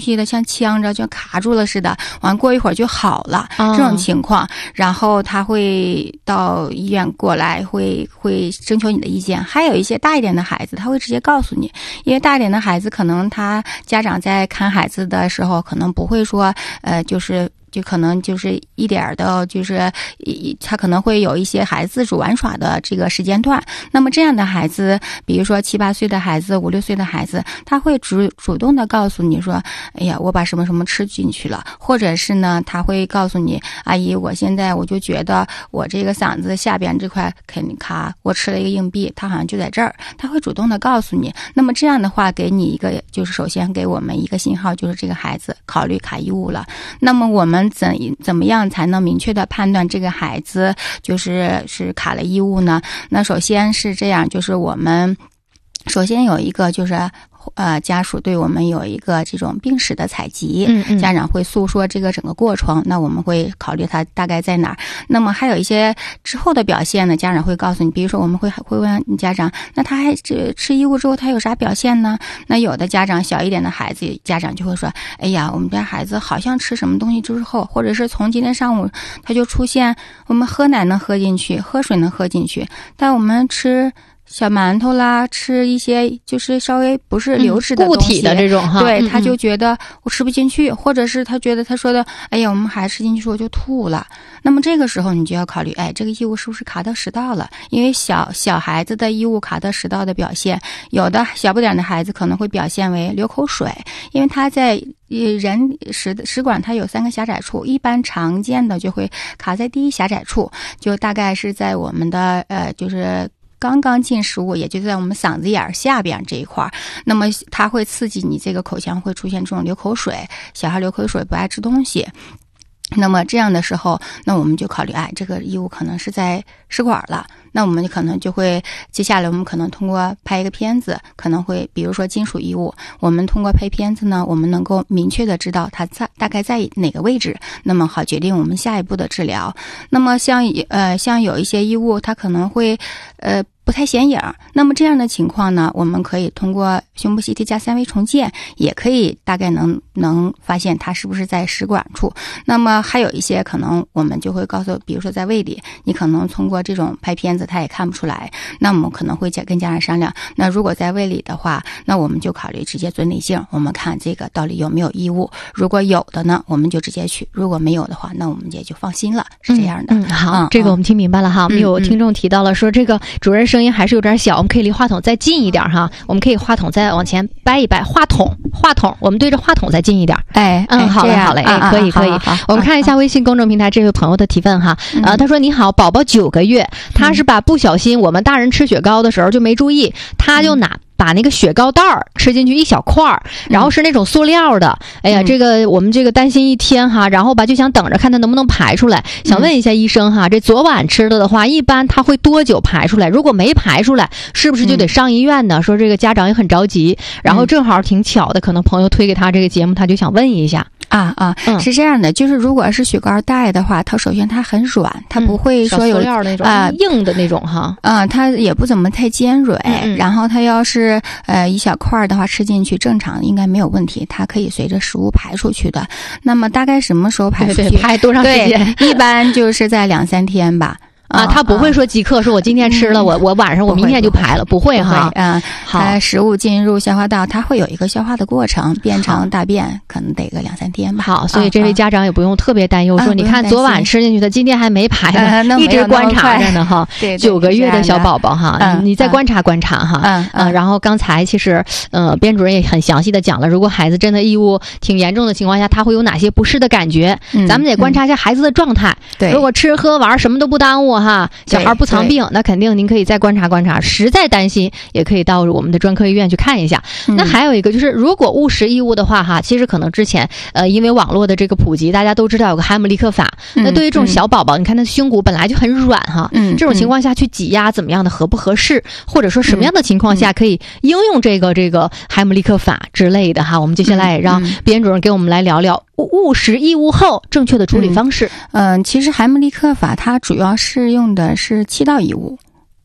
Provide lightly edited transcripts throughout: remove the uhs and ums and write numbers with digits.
西的像呛着就卡住了似的，完过一会儿就好了，这种情况，然后他会到医院过来，会征求你的意见。还有一些大一点的孩子，他会直接告诉你，因为大一点的孩子可能他家长在看孩子的时候，可能不会说就可能就是一点的，就是他可能会有一些孩子自主玩耍的这个时间段。那么这样的孩子，比如说7、8岁的孩子、5、6岁的孩子，他会主动的告诉你说，哎呀，我把什么什么吃进去了，或者是呢，他会告诉你，阿姨，我现在我就觉得我这个嗓子下边这块肯定卡，我吃了一个硬币，它好像就在这儿，他会主动的告诉你。那么这样的话，给你一个就是首先给我们一个信号，就是这个孩子考虑卡异物了。那么我们怎么样才能明确的判断这个孩子是卡了异物呢？那首先是这样，就是我们首先有一个就是家属对我们有一个这种病史的采集，家长会诉说这个整个过程，那我们会考虑他大概在哪儿。那么还有一些之后的表现呢，家长会告诉你，比如说我们会问你家长，那他还吃异物之后他有啥表现呢？那有的家长小一点的孩子，家长就会说，哎呀，我们家孩子好像吃什么东西之后，或者是从今天上午他就出现，我们喝奶能喝进去，喝水能喝进去，但我们吃小馒头啦，吃一些就是稍微不是流质的东西， 固体的这种哈， 对，他就觉得我吃不进去，或者是他觉得他说的，哎呀，我们孩子吃进去之后就吐了。那么这个时候你就要考虑，哎，这个异物是不是卡到食道了？因为小孩子的异物卡到食道的表现，有的小不点的孩子可能会表现为流口水，因为他在人食管它有3个狭窄处，一般常见的就会卡在第一狭窄处，就大概是在我们的就是刚刚进食物，也就在我们嗓子眼下边这一块，那么它会刺激你这个口腔会出现这种流口水，小孩流口水不爱吃东西。那么这样的时候，那我们就考虑，哎，这个异物可能是在食管了。那我们可能就会接下来我们可能通过拍一个片子，可能会比如说金属异物，我们通过拍片子呢，我们能够明确的知道它大概在哪个位置，那么好决定我们下一步的治疗。那么像有一些异物，它可能会不太显影，那么这样的情况呢，我们可以通过胸部 CT 加3维重建，也可以大概能发现它是不是在食管处。那么还有一些可能我们就会告诉，比如说在胃里，你可能通过这种拍片子它也看不出来，那我们可能会跟家长商量，那如果在胃里的话，那我们就考虑直接做内镜，我们看这个到底有没有异物，如果有的呢，我们就直接取，如果没有的话，那我们也就放心了，是这样的。 好，这个我们听明白了哈。有听众提到了说，这个主任声音还是有点小，我们可以离话筒再近一点哈，我们可以话筒再往前掰一掰，话筒，我们对着话筒再近一点。好嘞，好嘞，可以。我们看一下微信公众平台这位朋友的提问哈，他说：你好，宝宝9个月，他是把不小心我们大人吃雪糕的时候就没注意，他就把那个雪糕袋吃进去一小块，然后是那种塑料的。哎呀，这个我们这个担心一天哈，然后吧就想等着看他能不能排出来。想问一下医生哈，这昨晚吃的话，一般他会多久排出来？如果没排出来，是不是就得上医院呢？说这个家长也很着急，然后正好挺巧的，可能朋友推给他这个节目，他就想问一下。 是这样的，就是如果是雪糕袋的话，它首先它很软，它不会说有塑料那种硬的那种哈， 它也不怎么太尖锐，然后它要是一小块的话吃进去，正常应该没有问题，它可以随着食物排出去的。那么大概什么时候排出去？ 对，排多长时间？ 一般就是在2、3天吧。 他不会说即刻说我今天吃了，我晚上我明天就排了，不会哈。 好，食物进入消化道，它会有一个消化的过程，变成大便可能得个2、3天吧。 好，所以这位家长也不用特别担忧，说你看昨晚吃进去的，今天还没排呢，一直观察着呢哈。9个月的小宝宝哈，你再观察观察哈。然后刚才其实编主任也很详细的讲了，如果孩子真的异物挺严重的情况下，他会有哪些不适的感觉，咱们得观察一下孩子的状态。 对， 如果吃喝玩什么都不耽误哈，小孩不藏病，那肯定您可以再观察观察，实在担心也可以到我们的专科医院去看一下。那还有一个就是，如果误食异物的话哈，其实可能之前因为网络的这个普及，大家都知道有个海姆立克法。那对于这种小宝宝，你看他胸骨本来就很软哈，这种情况下去挤压怎么样的合不合适，或者说什么样的情况下可以应用这个海姆立克法之类的哈，我们接下来也让编主任给我们来聊聊误食异物后正确的处理方式。 其实海姆立克法它主要适用的是气道异物。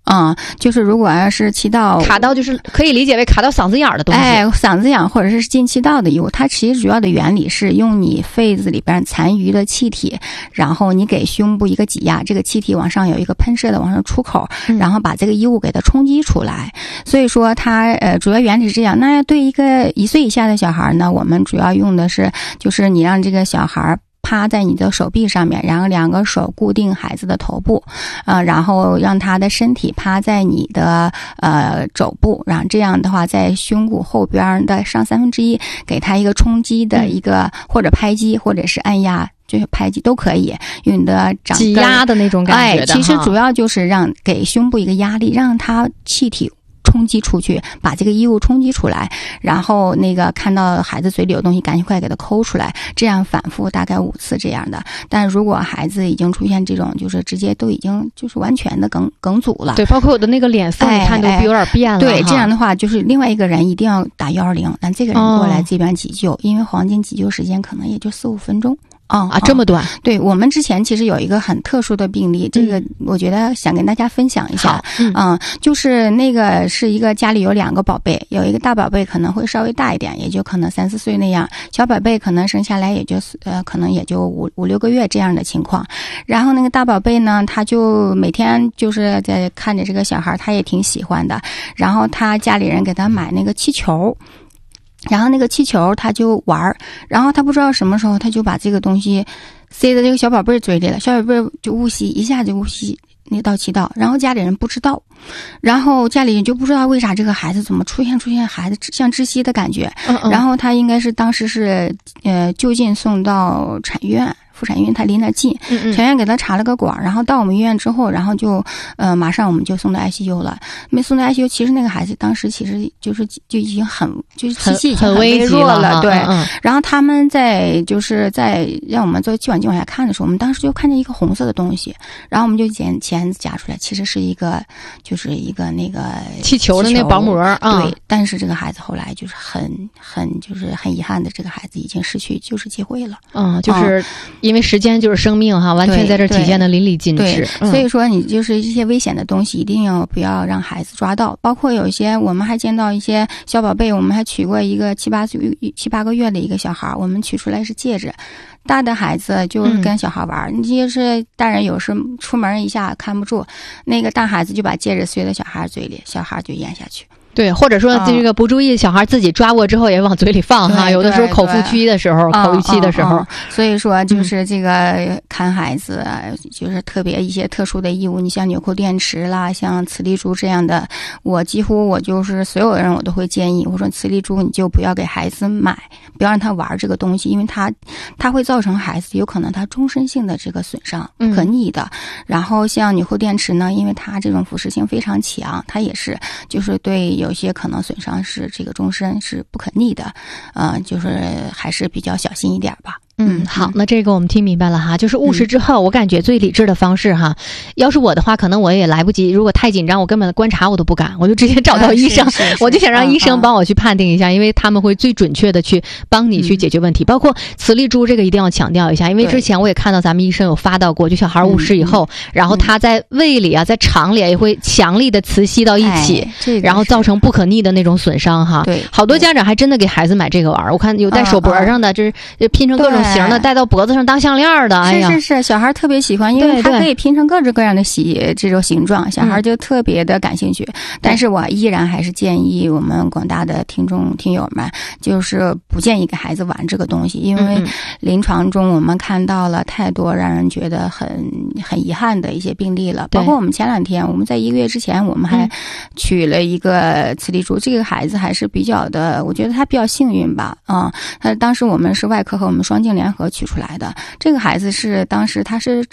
就是如果要是气道卡到，就是可以理解为卡到嗓子眼的东西， 嗓子眼或者是进气道的异物，它其实主要的原理是用你肺子里边残余的气体，然后你给胸部一个挤压，这个气体往上有一个喷射的往上出口，然后把这个异物给它冲击出来。所以说它主要原理是这样。那对一个1岁以下的小孩呢，我们主要用的是就是你让这个小孩趴在你的手臂上面，然后2个手固定孩子的头部，然后让他的身体趴在你的肘部，然后这样的话在胸骨后边的上1/3给他一个冲击的一个或者拍击或者是按压，就是拍击都可以，用你的掌挤压的那种感觉的。 其实主要就是让给胸部一个压力，让它气体冲击出去，把这个异物冲击出来，然后那个看到孩子嘴里有东西赶紧快给他抠出来，这样反复大概5次这样的。但如果孩子已经出现这种就是直接都已经就是完全的梗阻了， 对，包括我的那个脸缝你看都有点变了， 对，这样的话就是另外一个人一定要打120，但这个人过来这边急救，因为黄金急救时间可能也就4-5分钟。 这么短？ 对，我们之前其实有一个很特殊的病例，这个我觉得想跟大家分享一下。就是那个是一个家里有2个宝贝，有一个大宝贝可能会稍微大一点，也就可能3-4岁那样，小宝贝可能生下来也就可能也就5-6个月这样的情况。然后那个大宝贝呢，他就每天就是在看着这个小孩，他也挺喜欢的。然后他家里人给他买那个气球。然后那个气球他就玩，然后他不知道什么时候他就把这个东西塞在这个小宝贝嘴里了，小宝贝就误吸，一下就误吸那道气道，然后家里人不知道，然后家里人就不知道为啥这个孩子怎么出现孩子像窒息的感觉，然后他应该是当时是就近送到产院。妇产医院他离那近，产院给他插了个管，然后到我们医院之后，然后就马上我们就送到 ICU 了。没送到 ICU， 其实那个孩子当时其实就已经就是气息已经很微弱了，对。然后他们在让我们做气管镜往下看的时候，我们当时就看见一个红色的东西，然后我们就捡子夹出来，其实是一个那个气球的那薄膜， 对。但是这个孩子后来就是很遗憾的，这个孩子已经失去救治机会了， 就是。因为时间就是生命哈，完全在这体现的淋漓尽致。 所以说你就是这些危险的东西一定不要让孩子抓到，包括有一些我们还见到一些小宝贝，我们还取过一个7、8个月的一个小孩，我们取出来是戒指。大的孩子就是跟小孩玩，你就是大人有时出门一下看不住，那个大孩子就把戒指塞到小孩嘴里，小孩就咽下去。 对，或者说这个不注意，小孩自己抓过之后也往嘴里放哈，有的时候口腹区的时候，口欲期的时候， 所以说就是这个看孩子，就是特别一些特殊的异物，你像纽扣电池啦，像磁力珠这样的，几乎我就是所有人我都会建议，我说磁力珠你就不要给孩子买，不要让他玩这个东西，因为它会造成孩子有可能他终身性的这个损伤，不可逆的。然后像纽扣电池呢，因为它这种腐蚀性非常强，它也是就是对有些可能损伤是这个终身是不可逆的，就是还是比较小心一点吧。 好，那这个我们听明白了哈，就是误食之后，我感觉最理智的方式哈，要是我的话，可能我也来不及，如果太紧张，我根本观察我都不敢，我就直接找到医生，我就想让医生帮我去判定一下，因为他们会最准确的去帮你去解决问题。包括磁力珠这个一定要强调一下，因为之前我也看到咱们医生有发到过，就小孩误食以后，然后他在胃里啊，在肠里也会强力的磁吸到一起，然后造成不可逆的那种损伤哈。 对， 好多家长还真的给孩子买这个玩，我看有戴手脖上的，就是拼成各种型的，戴到脖子上当项链的，哎呀， 是，小孩特别喜欢，因为它可以拼成各式各样的这种形状，小孩就特别的感兴趣。但是我依然还是建议我们广大的听友们，就是不建议给孩子玩这个东西，因为临床中我们看到了太多让人觉得很遗憾的一些病例了。包括我们前2天，我们在1个月之前，我们还取了一个磁力珠，这个孩子还是比较的，我觉得他比较幸运吧，他当时我们是外科和我们双镜联合取出来的。这个孩子是当时他是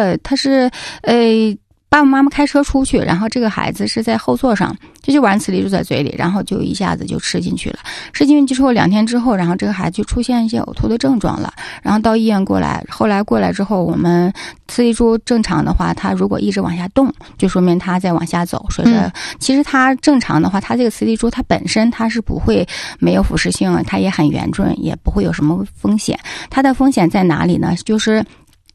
爸爸妈妈开车出去，然后这个孩子是在后座上，就玩磁力珠在嘴里，然后就一下子就吃进去了。吃进去之后2天之后，然后这个孩子就出现一些呕吐的症状了，然后到医院过来，后来过来之后，我们磁力珠正常的话，他如果一直往下动，就说明他在往下走。所以说，其实他正常的话，他这个磁力珠它本身它是不会没有腐蚀性，它也很圆润，也不会有什么风险。它的风险在哪里呢？就是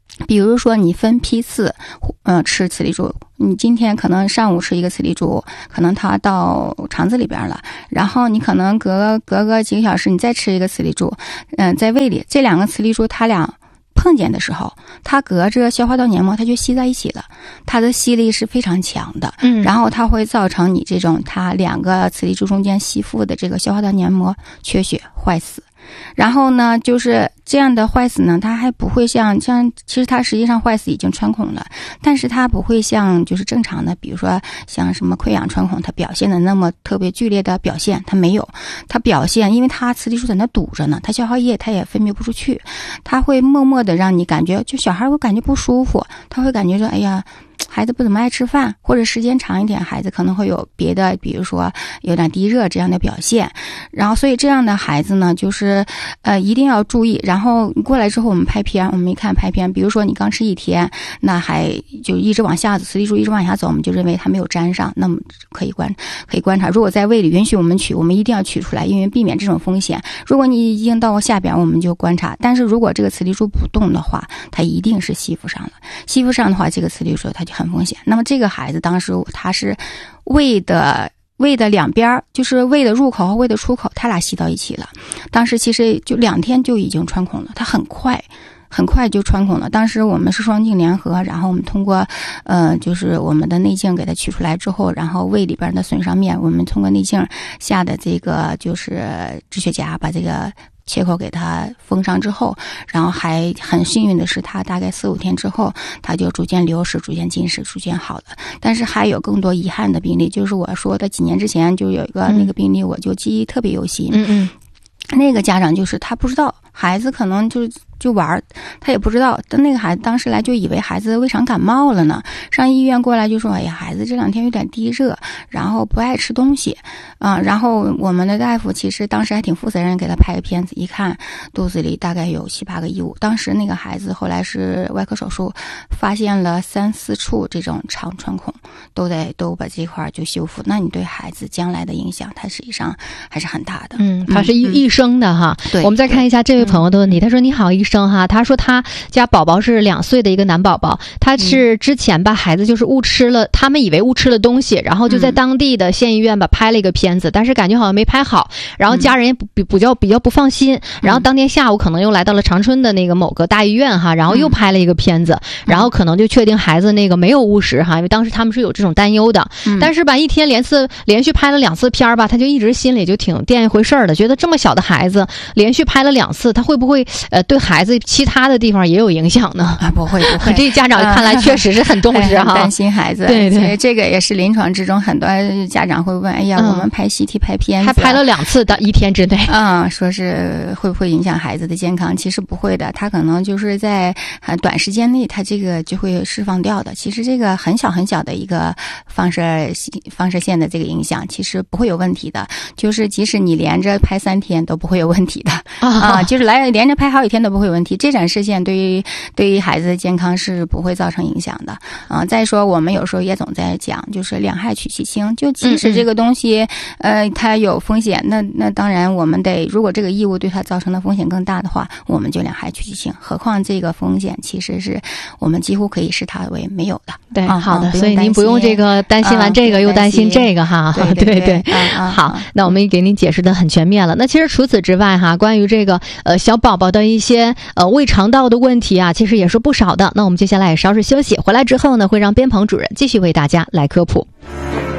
比如说你分批次吃磁力珠，你今天可能上午吃一个磁力珠，可能它到肠子里边了，然后你可能隔个几个小时你再吃一个磁力珠，在胃里，这两个磁力珠它俩碰见的时候，它隔着消化道黏膜它就吸在一起了，它的吸力是非常强的，然后它会造成你这种它两个磁力珠中间吸附的这个消化道黏膜缺血坏死。然后呢，就是这样的坏死呢，它还不会像其实它实际上坏死已经穿孔了，但是它不会像就是正常的，比如说像什么溃疡穿孔，它表现的那么特别剧烈的表现，它没有，它表现因为它磁力珠在那堵着呢，它消化液它也分泌不出去，它会默默的让你感觉，就小孩会感觉不舒服，他会感觉说，哎呀，孩子不怎么爱吃饭，或者时间长一点，孩子可能会有别的，比如说有点低热这样的表现。然后所以这样的孩子呢，就是一定要注意。然后过来之后我们拍片，我们一看拍片，比如说你刚吃1天，那还就一直往下走，磁力珠一直往下走，我们就认为它没有粘上，那么可以观察。如果在胃里允许我们取，我们一定要取出来，因为避免这种风险。如果你已经到下边，我们就观察。但是如果这个磁力珠不动的话，它一定是吸附上了。吸附上的话，这个磁力珠它就很风险。那么这个孩子当时他是胃的两边，就是胃的入口和胃的出口，他俩吸到一起了。当时其实就2天就已经穿孔了，他很快就穿孔了。当时我们是双镜联合，然后我们通过就是我们的内镜给它取出来之后，然后胃里边的损伤面，我们通过内镜下的这个就是止血夹把这个切口给它封上之后，然后还很幸运的是，它大概4-5天之后，它就逐渐流失、逐渐进食、逐渐好了。但是还有更多遗憾的病例，就是我说的几年之前就有一个那个病例，我就记忆特别犹新。那个家长就是他不知道，孩子可能就玩，他也不知道。但那个孩子当时来就以为孩子胃肠感冒了呢，上医院过来就说：“哎呀，孩子这2天有点低热，然后不爱吃东西。”然后我们的大夫其实当时还挺负责任，给他拍个片子，一看肚子里大概有7-8个异物。当时那个孩子后来是外科手术，发现了3-4处这种肠穿孔，都把这块就修复。那你对孩子将来的影响，它实际上还是很大的。 他是一生的哈。 对， 我们再看一下这位朋友的问题，他说：“你好，医生哈。”他说他家宝宝是2岁的一个男宝宝，他是之前吧孩子就是误吃了，他们以为误吃了东西，然后就在当地的县医院吧拍了一个片子，但是感觉好像没拍好，然后家人也比较不放心，然后当天下午可能又来到了长春的那个某个大医院哈，然后又拍了一个片子，然后可能就确定孩子那个没有误食哈，因为当时他们是有这种担忧的，但是吧一天连续拍了2次片吧，他就一直心里就挺惦一回事儿的，觉得这么小的孩子连续拍了2次，他会不会对孩子其他的地方也有影响呢？ 不会， 这家长看来确实是很重视哈， 担心孩子。 对， 所以这个也是临床之中很多家长会问：哎呀，我们拍CT拍片子， 还拍了2次的1天之内， 说是会不会影响孩子的健康？其实不会的，他可能就是在短时间内，他这个就会释放掉的。其实这个很小的一个放射线的这个影响，其实不会有问题的。就是即使你连着拍3天都不会有问题的就是连着拍好几天都不会有问题。这盏射线对于孩子的健康是不会造成影响的再说我们有时候也总在讲，就是两害取其轻，就即使这个东西它有风险，那当然我们得，如果这个异物对它造成的风险更大的话，我们就两害取其轻。何况这个风险其实是我们几乎可以视它为没有的。 对，好的，所以您不用这个担心完这个又担心这个哈。对，好，那我们也给您解释的很全面了。那其实除此之外哈，关于这个小宝宝的一些胃肠道的问题啊，其实也是不少的。那我们接下来也稍事休息，回来之后呢，会让边鹏主任继续为大家来科普。